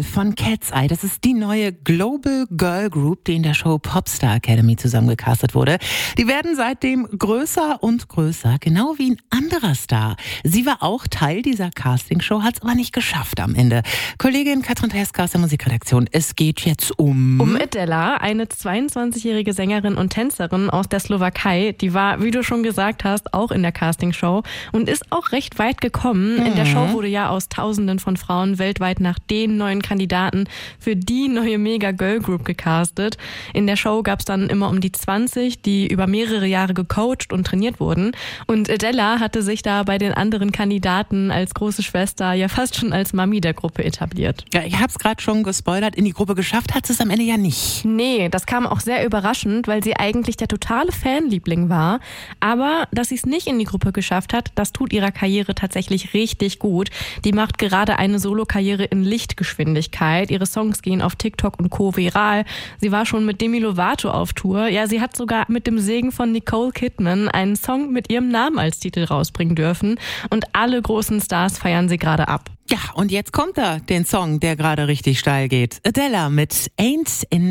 Girl von Cat's Eye. Das ist die neue Global Girl Group, die in der Show Popstar Academy zusammengecastet wurde. Die werden seitdem größer und größer, genau wie ein anderer Star. Sie war auch Teil dieser Castingshow, hat es aber nicht geschafft am Ende. Kollegin Katrin Teska aus der Musikredaktion, es geht jetzt um Edela, eine 22-jährige Sängerin und Tänzerin aus der Slowakei. Die war, wie du schon gesagt hast, auch in der Castingshow und ist auch recht weit gekommen. In der Show wurde ja aus Tausenden von Frauen weltweit nach den neuen Kandidaten für die neue Mega-Girl-Group gecastet. In der Show gab es dann immer um die 20, die über mehrere Jahre gecoacht und trainiert wurden. Und Edela hatte sich da bei den anderen Kandidaten als große Schwester ja fast schon als Mami der Gruppe etabliert. Ja, ich hab's gerade schon gespoilert, in die Gruppe geschafft hat sie es am Ende ja nicht. Nee, das kam auch sehr überraschend, weil sie eigentlich der totale Fanliebling war. Aber dass sie es nicht in die Gruppe geschafft hat, das tut ihrer Karriere tatsächlich richtig gut. Die macht gerade eine Solokarriere in Lichtgeschwindigkeit. Ihre Songs gehen auf TikTok und Co. viral. Sie war schon mit Demi Lovato auf Tour. Ja, sie hat sogar mit dem Segen von Nicole Kidman einen Song mit ihrem Namen als Titel rausbringen dürfen. Und alle großen Stars feiern sie gerade ab. Ja, und jetzt kommt den Song, der gerade richtig steil geht. Edela mit Ain't in